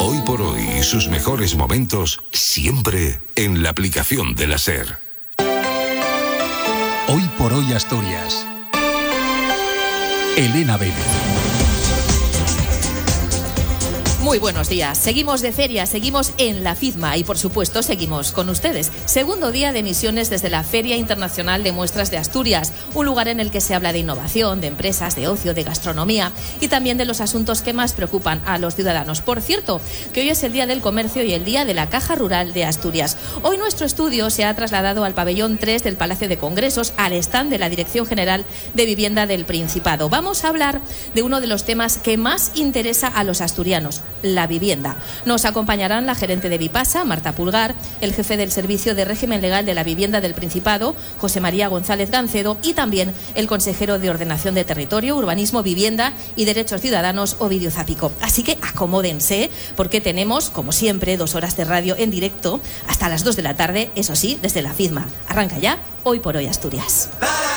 Hoy por hoy, sus mejores momentos siempre en la aplicación de la SER. Hoy por hoy Asturias. Elena Vélez. Muy buenos días. Seguimos de feria, seguimos en la FIDMA y, por supuesto, seguimos con ustedes. Segundo día de emisiones desde la Feria Internacional de Muestras de Asturias, un lugar en el que se habla de innovación, de empresas, de ocio, de gastronomía y también de los asuntos que más preocupan a los ciudadanos. Por cierto, que hoy es el Día del Comercio y el Día de la Caja Rural de Asturias. Hoy nuestro estudio se ha trasladado al pabellón 3 del Palacio de Congresos, al stand de la Dirección General de Vivienda del Principado. Vamos a hablar de uno de los temas que más interesa a los asturianos: la vivienda. Nos acompañarán la gerente de Vipasa, Marta Pulgar, el jefe del Servicio de Régimen Legal de la Vivienda del Principado, José María González Gancedo, y también el consejero de Ordenación de Territorio, Urbanismo, Vivienda y Derechos Ciudadanos, Ovidio Zapico. Así que acomódense, porque tenemos, como siempre, 2 horas de radio en directo hasta las 2 de la tarde, eso sí, desde la FIDMA. Arranca ya Hoy por Hoy Asturias.